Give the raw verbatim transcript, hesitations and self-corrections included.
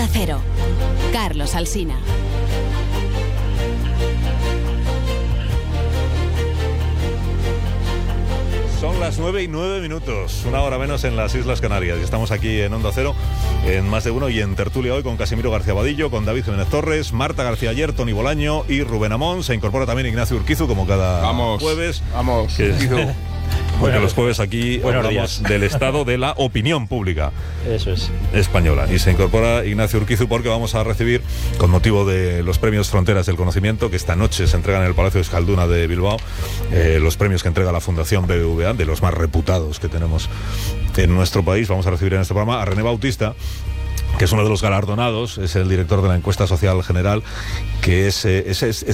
Cero, Carlos Alsina. Son las nueve y nueve minutos, una hora menos en las Islas Canarias. Y estamos aquí en Onda Cero, en Más de Uno y en tertulia hoy con Casimiro García Vadillo, con David Jiménez Torres, Marta García Ayer, Tony Bolaño y Rubén Amón. Se incorpora también Ignacio Urquizu, como cada vamos, jueves. Vamos, que, Urquizu. Porque los jueves aquí Buenos hablamos días. del estado de la opinión pública Eso es. española. Y se incorpora Ignacio Urquizu porque vamos a recibir, con motivo de los premios Fronteras del Conocimiento, que esta noche se entregan en el Palacio de Euskalduna de Bilbao, eh, los premios que entrega la Fundación B B V A, de los más reputados que tenemos en nuestro país. Vamos a recibir en este programa a René Bautista, que es uno de los galardonados, es el director de la encuesta social general, que es, es, es, es